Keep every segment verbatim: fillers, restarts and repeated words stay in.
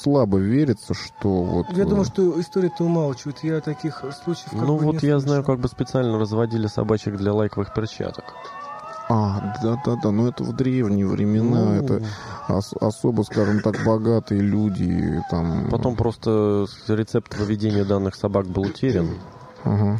слабо верится, что вот... Я думаю, что история-то умалчивает. Я таких случаев как Ну бы вот не я слышал. знаю, как бы специально разводили собачек для лайковых перчаток. А, да-да-да, но это в древние времена, Ну... это ос- особо, скажем так, богатые люди, там... Потом просто рецепт выведения данных собак был утерян. Ага.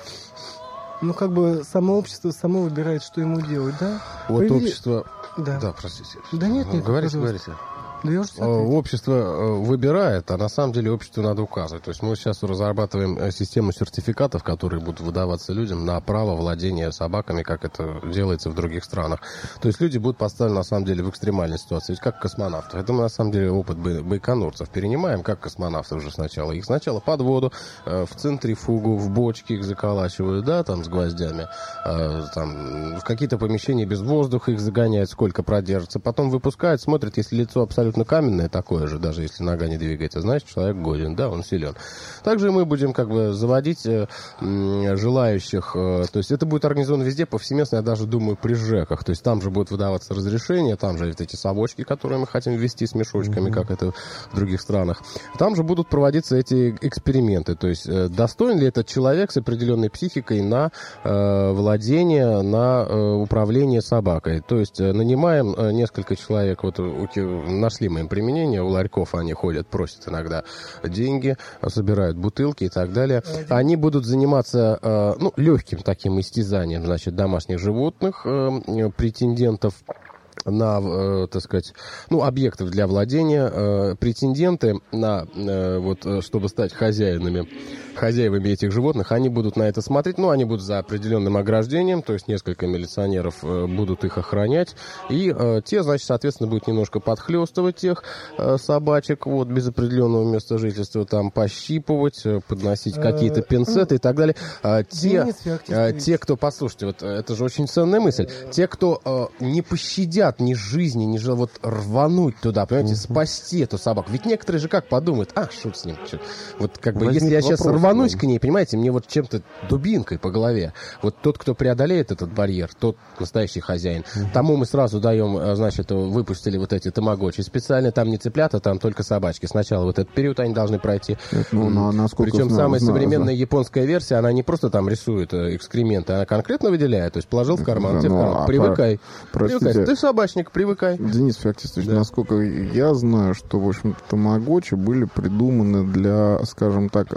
Ну, как бы само общество само выбирает, что ему делать, да? Вот Появили- общество... Да. Да, простите. Да нет, нет, Говорите, пожалуйста. говорите. Да я уже Э, Общество э, выбирает, а на самом деле обществу надо указывать. То есть мы сейчас разрабатываем э, систему сертификатов, которые будут выдаваться людям на право владения собаками, как это делается в других странах. То есть люди будут поставлены на самом деле в экстремальной ситуации, ведь как космонавтов. Это мы на самом деле опыт бай- байконурцев перенимаем, как космонавтов уже сначала. Их сначала под воду, э, в центрифугу, в бочки их заколачивают, да, там с гвоздями, э, там в какие-то помещения без воздуха их загоняют, сколько продержится. Потом выпускают, смотрят, если лицо абсолютно каменное такое же, даже если нога не двигается, значит, человек годен, да, он силен. Также мы будем как бы заводить э, м, желающих, э, то есть это будет организовано везде, повсеместно, я даже думаю, при ЖЭКах, то есть там же будут выдаваться разрешения, там же вот эти совочки, которые мы хотим ввести с мешочками, mm-hmm. как это в других странах. Там же будут проводиться эти эксперименты, то есть э, достоин ли этот человек с определенной психикой на э, владение, на э, управление собакой. То есть э, нанимаем э, несколько человек, вот у, нашли мы им применение, у ларьков они ходят, просят иногда деньги, собирают бутылки и так далее. Они будут заниматься э, ну, легким таким истязанием, значит, домашних животных, э, претендентов на, э, так сказать, ну, объектов для владения, э, претенденты на, э, вот, чтобы стать хозяинами, хозяевами этих животных, они будут на это смотреть, ну, они будут за определенным ограждением, то есть несколько милиционеров э, будут их охранять, и э, те, значит, соответственно, будут немножко подхлестывать тех э, собачек, вот, без определенного места жительства, там, пощипывать, э, подносить какие-то пинцеты и так далее. А, те, э, те, кто, послушайте, вот, это же очень ценная мысль, те, кто э, не пощадят ни жизни, ни же вот рвануть туда, понимаете, uh-huh. спасти эту собаку. Ведь некоторые же как подумают, а, шут с ним. Чё? Вот как бы, Возник если я сейчас вопрос, рванусь да. к ней, понимаете, мне вот чем-то дубинкой по голове. Вот тот, кто преодолеет этот барьер, тот настоящий хозяин. Uh-huh. Тому мы сразу даем, значит, выпустили вот эти тамагочи. Специально там не цыплята, там только собачки. Сначала вот этот период они должны пройти. Ну, на, Причем знаю, самая знаю, современная знаю. японская версия, она не просто там рисует экскременты, она конкретно выделяет. То есть положил в карман, да, тебе ну, в карман. А Привыкай. Про... Привыкай. Ты собачник, привыкай. Денис Феоктистович, да. насколько я знаю, что, в общем-то, тамагочи были придуманы для, скажем так,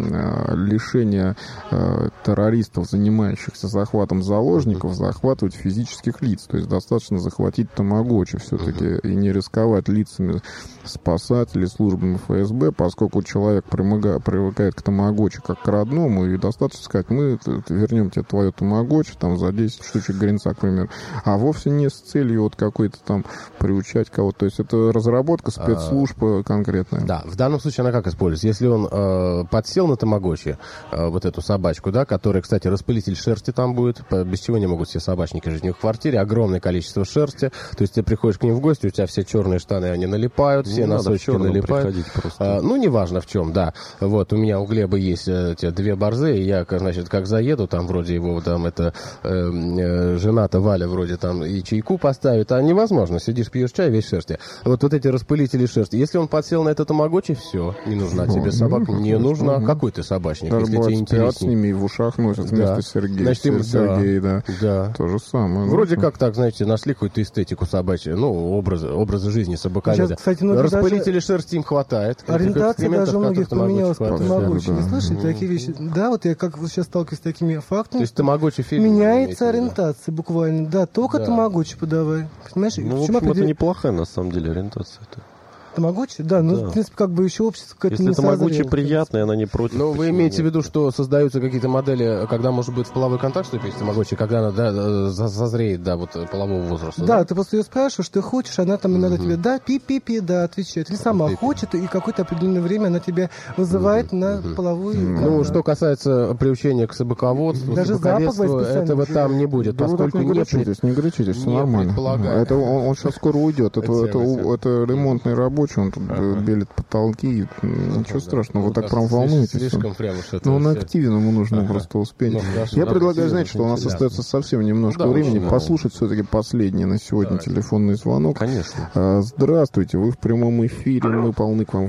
лишения террористов, занимающихся захватом заложников, захватывать физических лиц. То есть достаточно захватить тамагочи все-таки uh-huh. и не рисковать лицами спасателей, службами эф эс бэ, поскольку человек привыкает к тамагочи как к родному, и достаточно сказать, мы вернем тебе твое тамагочи там, за десять штучек гринца, к примеру. А вовсе не с целью вот какой-то там приучать кого-то. То есть это разработка спецслужб а, конкретная. Да, в данном случае она как используется? Если он э, подсел на тамагочи, э, вот эту собачку, да, которая, кстати, распылитель шерсти там будет, без чего не могут все собачники жить у них в квартире, огромное количество шерсти, то есть ты приходишь к ним в гости, у тебя все черные штаны, они налипают, все не носочки налипают. А, ну, неважно в чем, да. Вот, у меня у Глеба есть э, те две борзы, и я, значит, как заеду, там вроде его, там, это э, э, жена-то Валя вроде там и чайку поставит, а невозможно, сидишь, пьешь чай, весь в шерсти. Вот, вот эти распылители шерсти. Если он подсел на это тамагочи, все, не нужна тебе ну, собака, не ну, нужна. ну, Какой ты собачник, если тебе интереснее. С ними и в ушах носят вместо да. Сергея. Значит, им, Сергей, да. да. да. То же самое. Вроде ну, как так, знаете, нашли какую-то эстетику собачью, ну, образы, образы жизни собаковеда. Распылители даже... шерсти им хватает. Ориентация даже у многих поменялась по тамагочи. Да, Вы слышите да. такие вещи? Да, вот я как сейчас сталкиваюсь с такими фактами. То есть тамагочи фильм меняется ориентация буквально. Да, только да. тамагочи подавай. Понимаешь? Ну, в общем, это определ... неплохая, на самом деле, ориентация-то. Тамагочи? Да, ну, да. в принципе, как бы еще общество к этому не созрело. Если тамагочи приятная, она не против. Но вы имеете в виду, что создаются какие-то модели, когда может быть в половой контакт вступить с тамагочи, когда она да, зазреет до вот, полового возраста? Да, да, ты просто ее спрашиваешь, ты хочешь, она там иногда mm-hmm. тебе да, пи-пи-пи, да, отвечает. Или сама пи-пи. Хочет, и какое-то определенное время она тебя вызывает mm-hmm. на mm-hmm. половую... Mm-hmm. Ну, что касается приучения к собаководству, даже собаковедству, этого там не будет, да поскольку не не горячитесь, не горячитесь, все нормально. Это он, он сейчас скоро уйдет. Это, это, это, это ремонтный рабочий, он тут белит потолки, ничего страшного, вы так прям волнуетесь. Слишком прямо что-то. Но он активен, ему нужно просто успеть. Я предлагаю, знаете, что у нас остается совсем немножко времени, послушать все-таки последний на сегодня телефонный звонок. Конечно. Здравствуйте, вы в прямом эфире, мы полны к вам